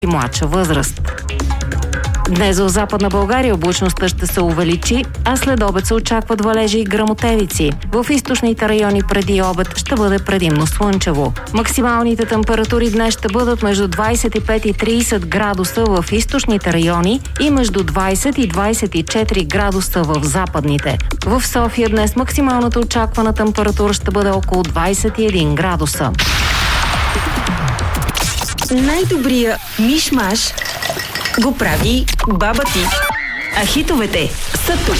и младша възраст. Днес в Западна България облачността ще се увеличи, а след обед се очакват валежи и гръмотевици. В източните райони преди обед ще бъде предимно слънчево. Максималните температури днес ще бъдат между 25 и 30 градуса в източните райони и между 20 и 24 градуса в западните. В София днес максималната очаквана температура ще бъде около 21 градуса. Най-добрия миш-маш го прави баба ти. А хитовете са тук.